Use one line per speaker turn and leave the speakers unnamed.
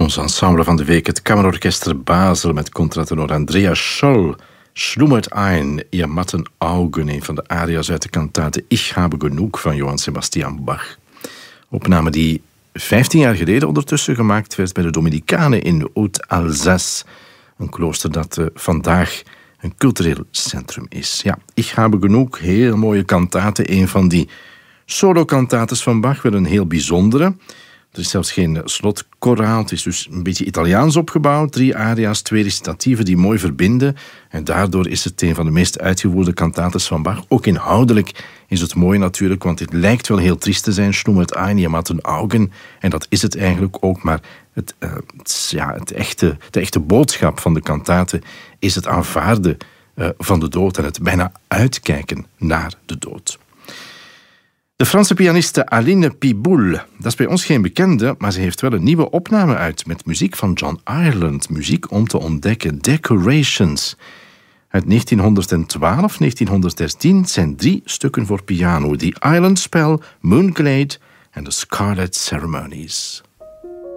Ons ensemble van de week, het Kammerorkester Basel met contratenor Andreas Scholl. Schlummert ein, ihr matten Augen, een van de aria's uit de kantate Ich habe genug van Johann Sebastian Bach. Opname die 15 jaar geleden ondertussen gemaakt werd bij de Dominicanen in Haute-Alsace. Een klooster dat vandaag een cultureel centrum is. Ja, Ich habe genug, heel mooie kantate. Een van die solo-kantates van Bach, wel een heel bijzondere. Er is zelfs geen slotkoraal, het is dus een beetje Italiaans opgebouwd. 3 aria's, 2 recitatieve die mooi verbinden. En daardoor is het een van de meest uitgevoerde kantates van Bach. Ook inhoudelijk is het mooi natuurlijk, want het lijkt wel heel triest te zijn. Schlummert ein, ihr matten Augen. En dat is het eigenlijk ook, maar de echte boodschap van de kantate is het aanvaarden van de dood en het bijna uitkijken naar de dood. De Franse pianiste Aline Piboul, dat is bij ons geen bekende, maar ze heeft wel een nieuwe opname uit met muziek van John Ireland. Muziek om te ontdekken, Decorations. Uit 1912, 1913 zijn 3 stukken voor piano. The Island Spell, Moonglade en The Scarlet Ceremonies.